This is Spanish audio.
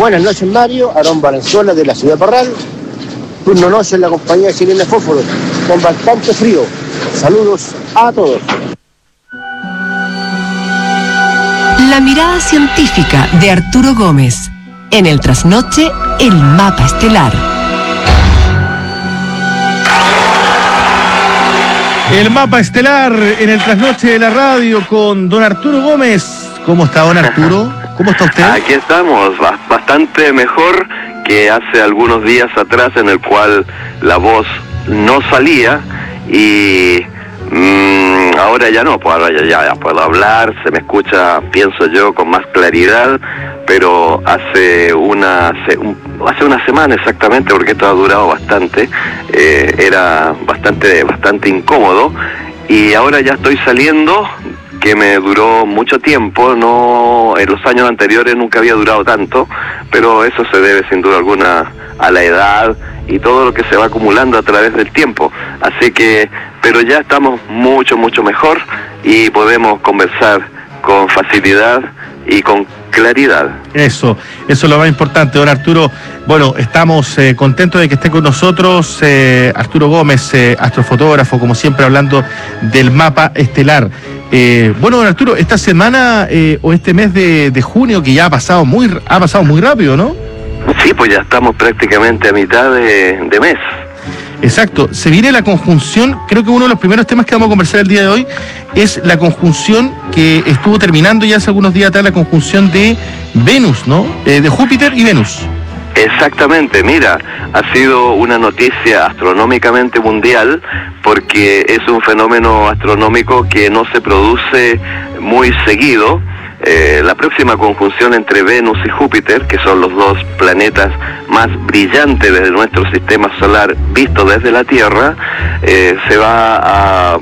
Buenas noches, Mario. Aarón Valenzuela, de la ciudad de Parral. Turno noche en la compañía chilena Fósforo, con bastante frío. Saludos a todos. La mirada científica de Arturo Gómez. En el trasnoche, el mapa estelar. El mapa estelar en el trasnoche de la radio con don Arturo Gómez. ¿Cómo está, don Arturo? ¿Cómo está usted? Aquí estamos, bastante mejor que hace algunos días atrás, en el cual la voz no salía y ahora ya no, pues ahora ya puedo hablar, se me escucha, pienso yo, con más claridad, pero hace una semana exactamente, porque esto ha durado bastante, era bastante incómodo, y ahora ya estoy saliendo, que me duró mucho tiempo, no, en los años anteriores nunca había durado tanto, pero eso se debe sin duda alguna a la edad y todo lo que se va acumulando a través del tiempo. Así que, pero ya estamos mucho mejor y podemos conversar con facilidad y con claridad. Eso es lo más importante, don Arturo. Bueno, estamos contentos de que esté con nosotros Arturo Gómez, astrofotógrafo, como siempre, hablando del mapa estelar. Bueno, don Arturo, esta semana o este mes de junio, que ya ha pasado muy rápido, ¿no? Sí, pues ya estamos prácticamente a mitad de mes. Exacto, se viene la conjunción, creo que uno de los primeros temas que vamos a conversar el día de hoy es la conjunción que estuvo terminando ya hace algunos días atrás, la conjunción de Venus, ¿no? De Júpiter y Venus. Exactamente, mira, ha sido una noticia astronómicamente mundial porque es un fenómeno astronómico que no se produce muy seguido. La próxima conjunción entre Venus y Júpiter, que son los dos planetas más brillantes desde nuestro sistema solar visto desde la Tierra, se va a